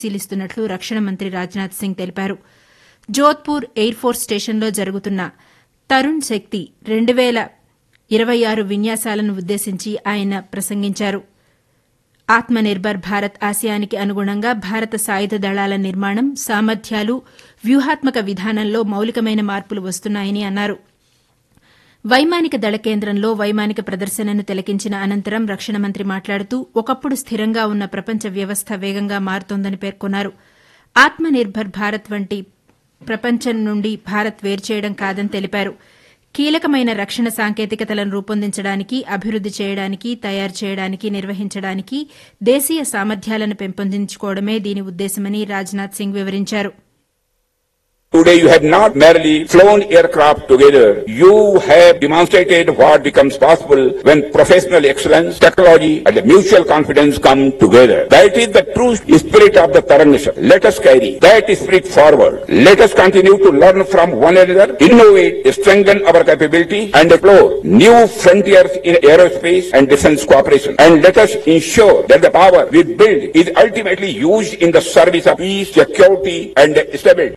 పరిశీలిస్తున్నట్లు రక్షణ మంత్రి రాజ్నాథ్ సింగ్ తెలిపారు. జోధ్పూర్ ఎయిర్ ఫోర్స్ స్టేషన్లో జరుగుతున్న తరుణ్ శక్తి 2026 విన్యాసాలను ఉద్దేశించి ఆయన ప్రసంగించారు. ఆత్మ నిర్భర్ భారత్ ఆశయానికి అనుగుణంగా భారత సాయుధ దళాల నిర్మాణం, సామర్థ్యాలు, వ్యూహాత్మక విధానంలో మౌలికమైన మార్పులు వస్తున్నాయని అన్నారు. వైమానిక దళ కేంద్రంలో వైమానిక ప్రదర్శనను తిలకించిన అనంతరం రక్షణ మంత్రి మాట్లాడుతూ ఒకప్పుడు స్థిరంగా ఉన్న ప్రపంచ వ్యవస్థ వేగంగా మారుతోందని పేర్కొన్నారు. ఆత్మ నిర్భర్ భారత్ వంటి ప్రపంచం నుండి భారత్ వేరుచేయడం కాదని తెలిపారు. కీలకమైన రక్షణ సాంకేతికతలను రూపొందించడానికి, అభివృద్ది చేయడానికి, తయారు చేయడానికి, నిర్వహించడానికి దేశీయ సామర్థ్యాలను పెంపొందించుకోవడమే దీని ఉద్దేశమని రాజ్నాథ్ సింగ్ వివరించారు. Today you have not merely flown aircraft together, you have demonstrated what becomes possible when professional excellence, technology and mutual confidence come together. That is the true spirit of the Tarang mission. Let us carry that spirit forward. Let us continue to learn from one another, innovate, strengthen our capability and explore new frontiers in aerospace and defense cooperation. And let us ensure that the power we build is ultimately used in the service of peace, security and stability.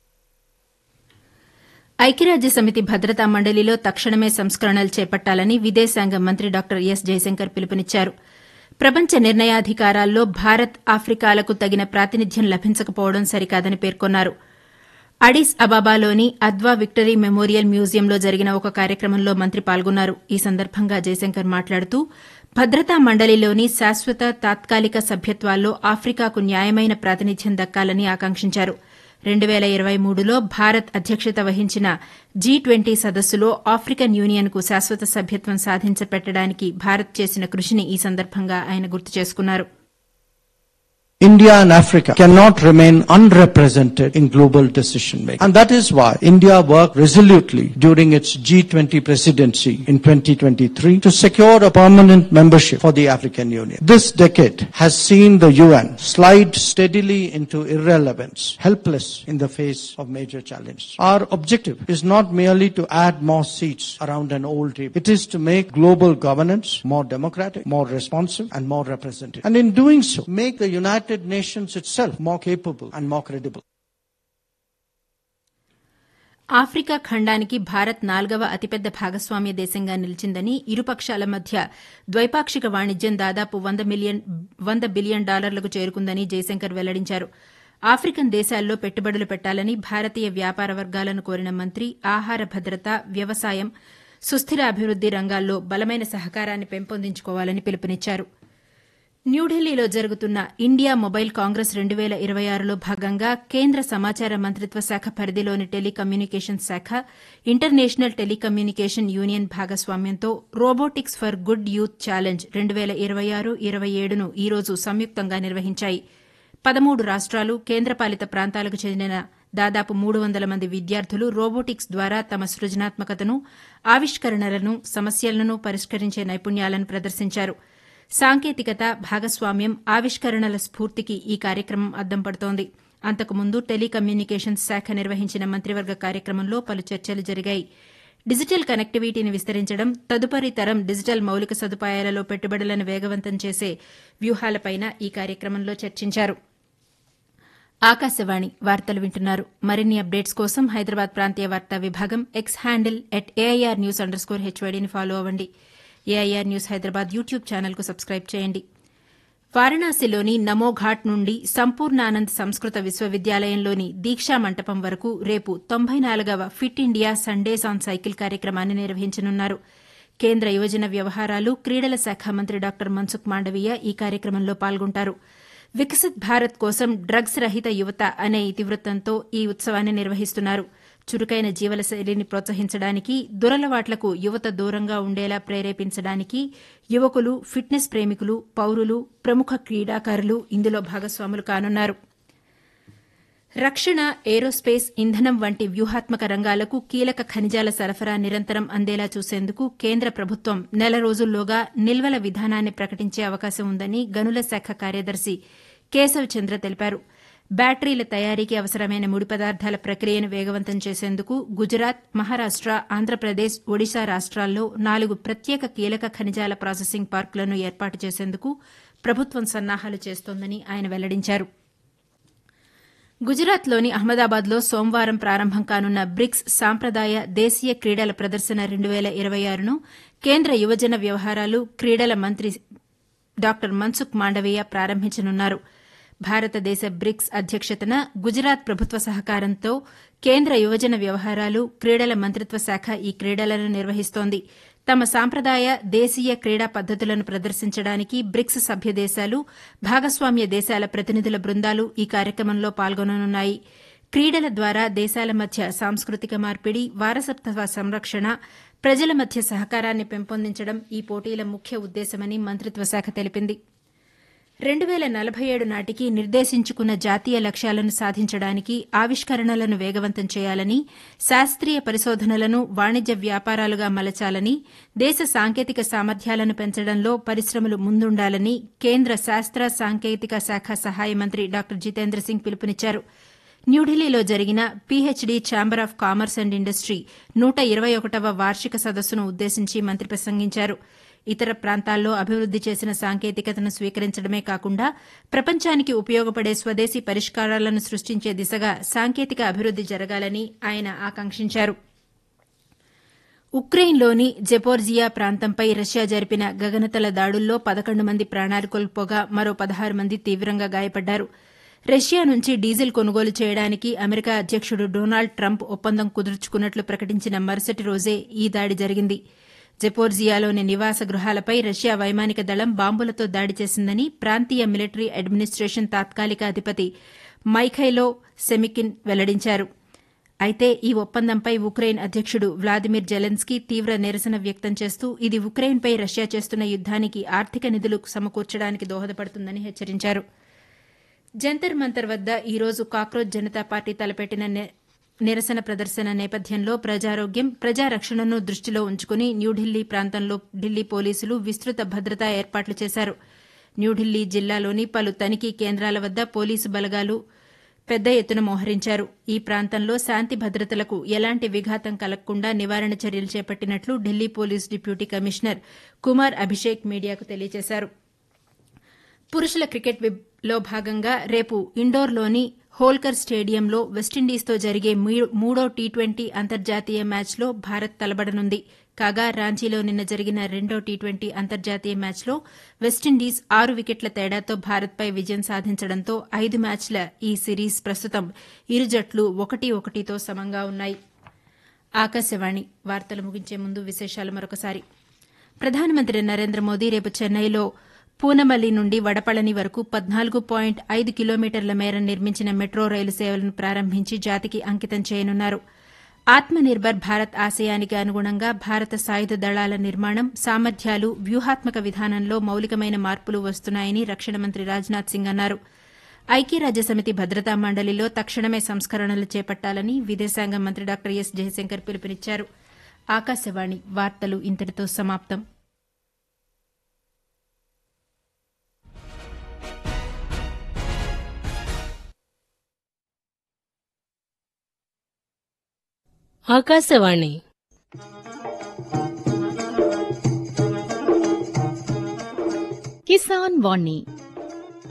ఐక్యరాజ్య సమితి భద్రతా మండలిలో తక్షణమే సంస్కరణలు చేపట్టాలని విదేశాంగ మంత్రి doctor yes Jayashankar పిలుపునిచ్చారు. ప్రపంచ నిర్ణయాధికారాల్లో భారత్, ఆఫ్రికాలకు తగిన ప్రాతినిధ్యం లభించకపోవడం సరికాదని పేర్కొన్నారు. అడిస్ అబాబాలోని అద్వా విక్టరీ మెమోరియల్ మ్యూజియంలో జరిగిన ఒక కార్యక్రమంలో మంత్రి పాల్గొన్నారు. ఈ సందర్భంగా జయశంకర్ మాట్లాడుతూ భద్రతా మండలిలోని శాశ్వత, తాత్కాలిక సభ్యత్వాల్లో ఆఫ్రికాకు న్యాయమైన ప్రాతినిధ్యం దక్కాలని ఆకాంక్షించారు. 2023లో భారత్ అధ్యక్షత వహించిన G20 సదస్సులో ఆఫ్రికన్ యూనియన్కు శాశ్వత సభ్యత్వం సాధించపెట్టడానికి భారత్ చేసిన కృషిని ఈ సందర్భంగా ఆయన గుర్తు చేసుకున్నారు. India and Africa cannot remain unrepresented in global decision making. And that is why India worked resolutely during its G20 presidency in 2023 to secure a permanent membership for the African Union. This decade has seen the UN slide steadily into irrelevance, helpless in the face of major challenges. Our objective is not merely to add more seats around an old table. It is to make global governance more democratic, more responsive and more representative. And in doing so, make the United Nations itself more capable and more credible. Africa ఖండానికి Bharat 4వ అతిపెద్ద భాగస్వామ్య దేశంగా నిలిచిందని, ఇరుపక్షాల మధ్య ద్వైపాక్షిక వాణిజ్యం దాదాపు $100 billion చేరుకుందని జయశంకర్ వెల్లడించారు. ఆఫ్రికన్ దేశాల్లో పెట్టుబడులు పెట్టాలని భారతీయ వ్యాపార వర్గాలను కోరిన మంత్రి ఆహార భద్రత, వ్యవసాయం, సుస్థిర అభివృద్ది రంగాల్లో బలమైన సహకారాన్ని పెంపొందించుకోవాలని పిలుపునిచ్చారు. న్యూఢిల్లీలో జరుగుతున్న ఇండియా మొబైల్ కాంగ్రెస్ 2026లో భాగంగా కేంద్ర సమాచార మంత్రిత్వ శాఖ పరిధిలోని టెలికమ్యూనికేషన్ శాఖ, ఇంటర్నేషనల్ టెలికమ్యూనికేషన్ యూనియన్ భాగస్వామ్యంతో robotics for good youth challenge 2026-27ను ఈ రోజు సంయుక్తంగా నిర్వహించాయి. 13 రాష్ట్రాలు, కేంద్రపాలిత ప్రాంతాలకు చెందిన దాదాపు 300 మంది విద్యార్థులు రోబోటిక్స్ ద్వారా తమ సృజనాత్మకతను, ఆవిష్కరణలను, సమస్యలను పరిష్కరించే నైపుణ్యాలను ప్రదర్శించారు. సాంకేతికత, భాగస్వామ్యం, ఆవిష్కరణల స్ఫూర్తికి ఈ కార్యక్రమం అద్దం పడుతోంది. అంతకుముందు టెలికమ్యూనికేషన్స్ శాఖ నిర్వహించిన మంత్రివర్గ కార్యక్రమంలో పలు చర్చలు జరిగాయి. డిజిటల్ కనెక్టివిటీని విస్తరించడం, తదుపరి తరం డిజిటల్ మౌలిక సదుపాయాలలో పెట్టుబడులను వేగవంతం చేసే వ్యూహాలపైన ఈ కార్యక్రమంలో చర్చించారు. ఆకాశవాణి వార్తలు వింటున్నారు. మరిన్ని అప్డేట్స్ కోసం హైదరాబాద్ ప్రాంతీయ వార్తా విభాగం ఎక్స్ హ్యాండిల్ @AIRnews_HYDని ఫాలో అవ్వండి. ఏఐఆర్ న్యూస్ హైదరాబాద్ యూట్యూబ్ ఛానల్కు సబ్స్క్రైబ్ చేయండి. వారణాసిలోని నమోఘాట్ నుండి సంపూర్ణానంద్ సంస్కృత విశ్వవిద్యాలయంలోని దీక్షా మంటపం వరకు రేపు 94వ fit India Sundays on cycle కార్యక్రమాన్ని నిర్వహించనున్నారు. కేంద్ర యువజన వ్యవహారాలు, క్రీడల శాఖ మంత్రి డాక్టర్ మన్సుఖ్ మాండవీయ ఈ కార్యక్రమంలో పాల్గొంటారు. వికసిత్ భారత్ కోసం డ్రగ్స్ రహిత యువత అనే ఇతివృత్తంతో ఈ ఉత్సవాన్ని నిర్వహిస్తున్నారు. చురుకైన జీవనశైలిని ప్రోత్సహించడానికి, దురలవాట్లకు యువత దూరంగా ఉండేలా ప్రేరేపించడానికి యువకులు, ఫిట్నెస్ ప్రేమికులు, పౌరులు, ప్రముఖ క్రీడాకారులు ఇందులో భాగస్వాములు కానున్నారు. రక్షణ, ఏరోస్పేస్, ఇంధనం వంటి వ్యూహాత్మక రంగాలకు కీలక ఖనిజాల సరఫరా నిరంతరం అందేలా చూసేందుకు కేంద్ర ప్రభుత్వం నెల రోజుల్లోగా నిల్వల విధానాన్ని ప్రకటించే అవకాశం ఉందని గనుల శాఖ కార్యదర్శి కేశవ్ చంద్ర తెలిపారు. బ్యాటరీల తయారీకి అవసరమైన ముడి పదార్థాల ప్రక్రియను వేగవంతం చేసేందుకు గుజరాత్, మహారాష్ట, ఆంధ్రప్రదేశ్, ఒడిశా రాష్ట్రాల్లో 4 ప్రత్యేక కీలక ఖనిజాల ప్రాసెసింగ్ పార్కులను ఏర్పాటు చేసేందుకు ప్రభుత్వం సన్నాహాలు చేస్తోందని ఆయన వెల్లడించారు. గుజరాత్లోని అహ్మదాబాద్లో సోమవారం ప్రారంభం కానున్న బ్రిక్స్ సాంప్రదాయ దేశీయ క్రీడల ప్రదర్శన 2026ను కేంద్ర యువజన వ్యవహారాలు క్రీడల మంత్రి డాక్టర్ మన్సుఖ్ మాండవీయ ప్రారంభించనున్నారు. భారతదేశ బ్రిక్స్ అధ్యక్షతన గుజరాత్ ప్రభుత్వ సహకారంతో కేంద్ర యువజన వ్యవహారాలు క్రీడల మంత్రిత్వ శాఖ ఈ క్రీడలను నిర్వహిస్తోంది. తమ సాంప్రదాయ దేశీయ క్రీడా పద్దతులను ప్రదర్శించడానికి బ్రిక్స్ సభ్య దేశాలు, భాగస్వామ్య దేశాల ప్రతినిధుల బృందాలు ఈ కార్యక్రమంలో పాల్గొననున్నాయి. క్రీడల ద్వారా దేశాల మధ్య సాంస్కృతిక మార్పిడి, వారసత్వ సంరక్షణ, ప్రజల మధ్య సహకారాన్ని పెంపొందించడం ఈ పోటీల ముఖ్య ఉద్దేశమని మంత్రిత్వ శాఖ తెలిపింది. 2047 నాటికి నిర్దేశించుకున్న జాతీయ లక్ష్యాలను సాధించడానికి ఆవిష్కరణలను వేగవంతం చేయాలని, శాస్త్రీయ పరిశోధనలను వాణిజ్య వ్యాపారాలుగా మలచాలని, దేశ సాంకేతిక సామర్థ్యాలను పెంచడంలో పరిశ్రమలు ముందుండాలని కేంద్ర శాస్త్ర సాంకేతిక శాఖ సహాయ మంత్రి డాక్టర్ జితేంద్ర సింగ్ పిలుపునిచ్చారు. న్యూఢిల్లీలో జరిగిన PhD chamber of commerce and industry 121వ వార్షిక సదస్సును ఉద్దేశించి మంత్రి ప్రసంగించారు. ఇతర ప్రాంతాల్లో అభివృద్ది చేసిన సాంకేతికతను స్వీకరించడమే కాకుండా ప్రపంచానికి ఉపయోగపడే స్వదేశీ పరిష్కారాలను సృష్టించే దిశగా సాంకేతిక అభివృద్ది జరగాలని ఆయన ఆకాంక్షించారు. ఉక్రెయిన్లోని జెపోర్జియా ప్రాంతంపై రష్యా జరిపిన గగనతల దాడుల్లో 11 మంది ప్రాణాలు కోల్పోగా మరో 16 మంది తీవ్రంగా గాయపడ్డారు. రష్యా నుంచి డీజిల్ కొనుగోలు చేయడానికి అమెరికా అధ్యక్షుడు డొనాల్డ్ ట్రంప్ ఒప్పందం కుదుర్చుకున్నట్లు ప్రకటించిన మరుసటి రోజే ఈ దాడి జరిగింది. జెపోర్జియాలోని నివాస గృహాలపై రష్యా వైమానిక దళం బాంబులతో దాడి చేసిందని ప్రాంతీయ మిలిటరీ అడ్మినిస్టేషన్ తాత్కాలిక అధిపతి మైఖైలో సెమికిన్ వెల్లడించారు. అయితే ఈ ఒప్పందంపై ఉక్రెయిన్ అధ్యక్షుడు వ్లాదిమిర్ జెలెన్స్కీ తీవ్ర నిరసన వ్యక్తం చేస్తూ ఇది ఉక్రెయిన్పై రష్యా చేస్తున్న యుద్దానికి ఆర్థిక నిధులు సమకూర్చడానికి దోహదపడుతుందని హెచ్చరించారు. జంతర్ మంతర్ వద్ద ఈ రోజు కాక్రోచ్ జనతా పార్టీ తలపెట్టిన నిరసన ప్రదర్శన నేపథ్యంలో ప్రజారోగ్యం, ప్రజారక్షణను దృష్టిలో ఉంచుకుని న్యూఢిల్లీ ప్రాంతంలో ఢిల్లీ పోలీసులు విస్తృత భద్రతా ఏర్పాట్లు చేశారు. న్యూఢిల్లీ జిల్లాలోని పలు తనిఖీ కేంద్రాల వద్ద పోలీసు బలగాలు పెద్ద ఎత్తున మోహరించారు. ఈ ప్రాంతంలో శాంతి భద్రతలకు ఎలాంటి విఘాతం కలగకుండా నివారణ చర్యలు చేపట్టినట్లు Delhi police deputy commissioner Kumar Abhishek మీడియాకు తెలియజేశారు. పురుషుల క్రికెట్లో భాగంగా రేపు ఇండోర్లోని హోల్కర్ స్టేడియంలో వెస్టిండీస్తో జరిగే మూడో టీ20 అంతర్జాతీయ మ్యాచ్లో భారత్ తలపడనుంది. కాగా రాంచీలో నిన్న జరిగిన రెండో టీ20 అంతర్జాతీయ మ్యాచ్లో వెస్టిండీస్ 6 వికెట్ల తేడాతో భారత్పై విజయం సాధించడంతో 5 మ్యాచ్ల ఈ సిరీస్ ప్రస్తుతం ఇరు జట్లు 1-1తో సమంగా ఉన్నాయి. ఆకాశవాణి వార్తలు ముగించే ముందు విశేషాలు మరొకసారి. ప్రధానమంత్రి నరేంద్ర మోదీ రేపు చెన్నైలో పూనమల్లి నుండి వడపళని వరకు 14.5 కిలోమీటర్ల మేర నిర్మించిన మెట్రో రైలు సేవలను ప్రారంభించి జాతికి అంకితం చేయనున్నారు. ఆత్మనిర్భర్ భారత్ ఆశయానికి అనుగుణంగా భారత సాయుధ దళాల నిర్మాణం, సామర్థ్యాలు, వ్యూహాత్మక విధానంలో మౌలికమైన మార్పులు వస్తున్నాయని రక్షణ మంత్రి రాజ్నాథ్ సింగ్ అన్నారు. ఐక్యరాజ్యసమితి భద్రతా మండలిలో తక్షణమే సంస్కరణలు చేపట్టాలని విదేశాంగ మంత్రి డాక్టర్ ఎస్ జయశంకర్ పిలుపునిచ్చారు. ఆకాశవాణి వార్తలు ఇంతటితో సమాప్తం. ఆకాశవాణి కిసాన్ వాణి